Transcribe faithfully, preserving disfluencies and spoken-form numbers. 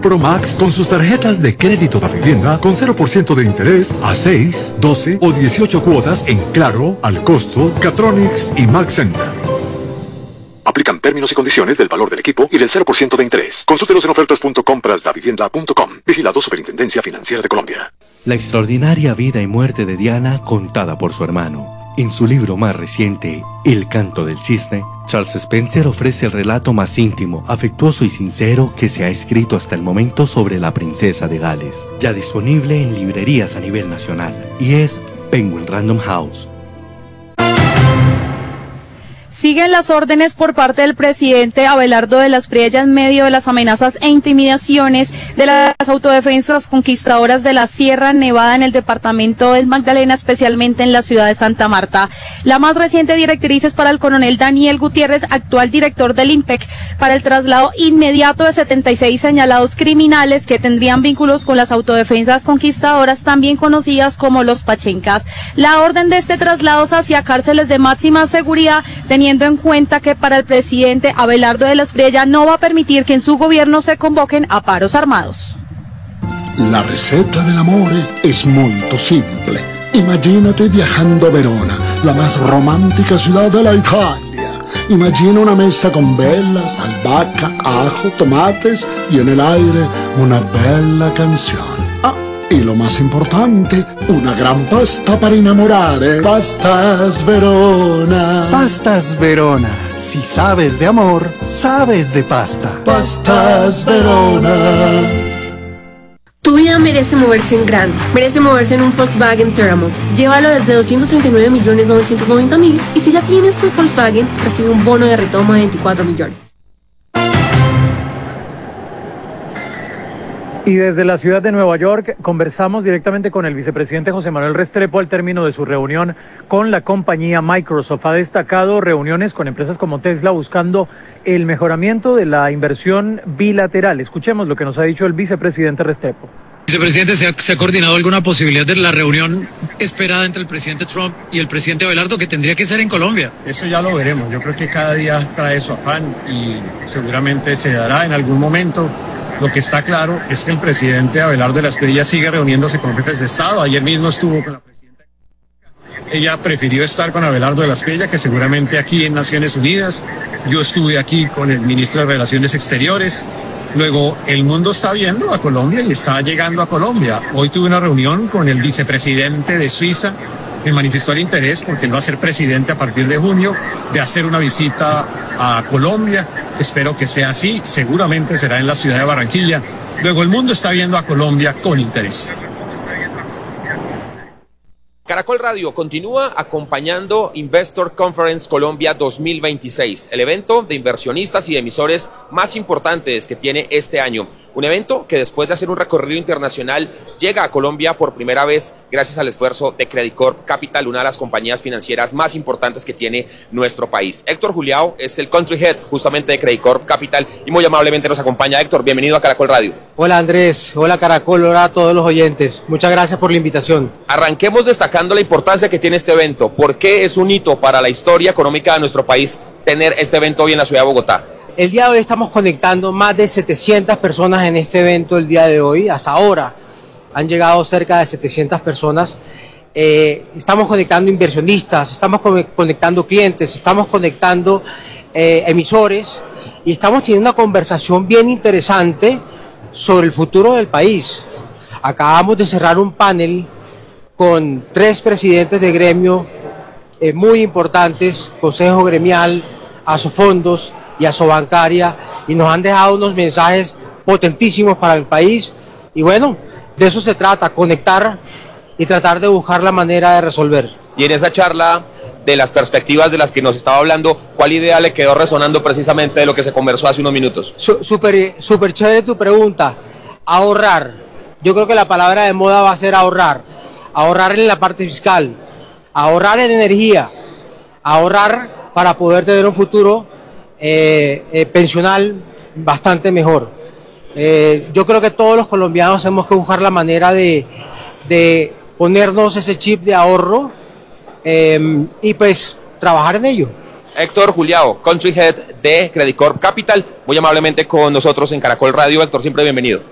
Pro Max con sus tarjetas de crédito de vivienda con cero por ciento de interés a seis, doce o dieciocho cuotas en Claro, Al Costo, Catronics y Max Center. Aplican términos y condiciones del valor del equipo y del cero por ciento de interés. Consúltelos en ofertas punto compras da vivienda punto com. Vigilado Superintendencia Financiera de Colombia. La extraordinaria vida y muerte de Diana contada por su hermano. En su libro más reciente, El canto del cisne, Charles Spencer ofrece el relato más íntimo, afectuoso y sincero que se ha escrito hasta el momento sobre la princesa de Gales. Ya disponible en librerías a nivel nacional y es Penguin Random House. Siguen las órdenes por parte del presidente Abelardo de las Priella en medio de las amenazas e intimidaciones de las autodefensas conquistadoras de la Sierra Nevada en el departamento del Magdalena, especialmente en la ciudad de Santa Marta. La más reciente directriz es para el coronel Daniel Gutiérrez, actual director del IMPEC, para el traslado inmediato de setenta y seis señalados criminales que tendrían vínculos con las autodefensas conquistadoras, también conocidas como los Pachencas. La orden de este traslado es hacia cárceles de máxima seguridad, teniendo en cuenta que para el presidente Abelardo de las Priella no va a permitir que en su gobierno se convoquen a paros armados. La receta del amore es molto simple. Imagínate viajando a Verona, la más romántica ciudad de la Italia. Imagina una mesa con velas, albahaca, ajo, tomates y en el aire una bella canción. Ah, y lo más importante, una gran pasta para innamorare. Pastas Verona. Pastas Verona. Si sabes de amor, sabes de pasta. Pastas Verona. Tu vida merece moverse en grande, merece moverse en un Volkswagen Terramont. Llévalo desde doscientos treinta y nueve millones novecientos noventa mil y si ya tienes un Volkswagen, recibe un bono de retoma de veinticuatro millones. Y desde la ciudad de Nueva York conversamos directamente con el vicepresidente José Manuel Restrepo al término de su reunión con la compañía Microsoft. Ha destacado reuniones con empresas como Tesla buscando el mejoramiento de la inversión bilateral. Escuchemos lo que nos ha dicho el vicepresidente Restrepo. Vicepresidente, ¿se ha, ¿se ha coordinado alguna posibilidad de la reunión esperada entre el presidente Trump y el presidente Abelardo, que tendría que ser en Colombia? Eso ya lo veremos. Yo creo que cada día trae su afán y seguramente se dará en algún momento. Lo que está claro es que el presidente Abelardo de las Priella sigue reuniéndose con jefes de Estado. Ayer mismo estuvo con la presidenta. Ella prefirió estar con Abelardo de las Priella, que seguramente aquí en Naciones Unidas. Yo estuve aquí con el ministro de Relaciones Exteriores. Luego, el mundo está viendo a Colombia y está llegando a Colombia. Hoy tuve una reunión con el vicepresidente de Suiza, que manifestó el interés, porque él va a ser presidente a partir de junio, de hacer una visita a Colombia. Espero que sea así, seguramente será en la ciudad de Barranquilla. Luego, el mundo está viendo a Colombia con interés. Caracol Radio continúa acompañando Investor Conference Colombia dos mil veintiséis, el evento de inversionistas y emisores más importantes que tiene este año. Un evento que después de hacer un recorrido internacional llega a Colombia por primera vez gracias al esfuerzo de Credit Corp Capital, una de las compañías financieras más importantes que tiene nuestro país. Héctor Juliao es el Country Head justamente de Credit Corp Capital y muy amablemente nos acompaña. Héctor, bienvenido a Caracol Radio. Hola Andrés, hola Caracol, hola a todos los oyentes. Muchas gracias por la invitación. Arranquemos destacando la importancia que tiene este evento. ¿Por qué es un hito para la historia económica de nuestro país tener este evento hoy en la ciudad de Bogotá? El día de hoy estamos conectando más de setecientas personas en este evento el día de hoy. Hasta ahora han llegado cerca de setecientas personas. Eh, estamos conectando inversionistas, estamos conectando clientes, estamos conectando eh, emisores y estamos teniendo una conversación bien interesante sobre el futuro del país. Acabamos de cerrar un panel con tres presidentes de gremio eh, muy importantes, Consejo Gremial, Asofondos y Asobancaria, y nos han dejado unos mensajes potentísimos para el país. Y bueno, de eso se trata, conectar y tratar de buscar la manera de resolver. Y en esa charla de las perspectivas de las que nos estaba hablando, ¿cuál idea le quedó resonando precisamente de lo que se conversó hace unos minutos? Súper súper chévere tu pregunta. Ahorrar. Yo creo que la palabra de moda va a ser ahorrar. Ahorrar en la parte fiscal, ahorrar en energía, ahorrar para poder tener un futuro eh, eh, pensional bastante mejor. Eh, yo creo que todos los colombianos tenemos que buscar la manera de, de ponernos ese chip de ahorro eh, y pues trabajar en ello. Héctor Juliao, Country Head de Credit Corp Capital, muy amablemente con nosotros en Caracol Radio. Héctor, siempre bienvenido.